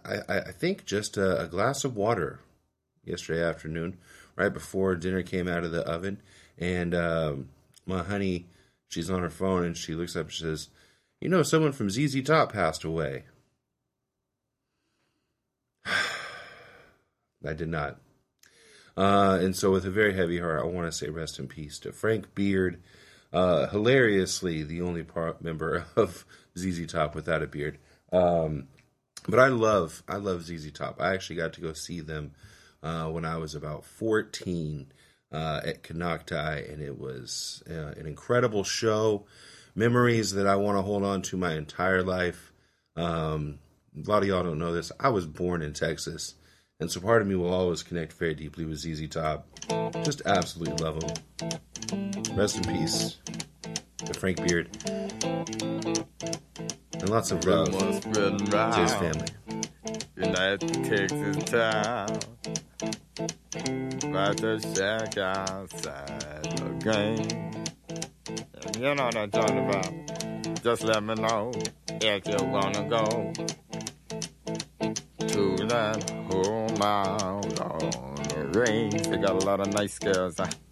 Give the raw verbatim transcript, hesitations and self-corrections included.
I, I think just a, a glass of water yesterday afternoon, right before dinner came out of the oven. And um, my honey, she's on her phone and she looks up and says, you know, someone from Z Z Top passed away. I did not. Uh, and so with a very heavy heart, I want to say rest in peace to Frank Beard. Uh, hilariously, the only part member of Z Z Top without a beard. Um, but I love, I love Z Z Top. I actually got to go see them uh, when I was about fourteen uh, at Canocti, and it was uh, an incredible show. Memories that I want to hold on to my entire life. Um, a lot of y'all don't know this. I was born in Texas. And so part of me will always connect very deeply with Z Z Top. Just absolutely love him. Rest in peace to Frank Beard. And lots of love to his family. United Texas town. About to shack outside the game. And you know what I'm talking about. Just let me know if you wanna go to that home out on the range. They got a lot of nice girls.